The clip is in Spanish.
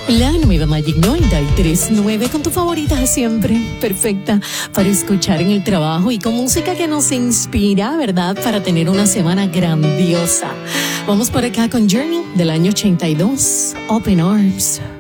La nueva Magic 93.9 con tu favorita de siempre, perfecta para escuchar en el trabajo y con música que nos inspira, ¿verdad? Para tener una semana grandiosa. Vamos por acá con Journey del año 82, Open Arms.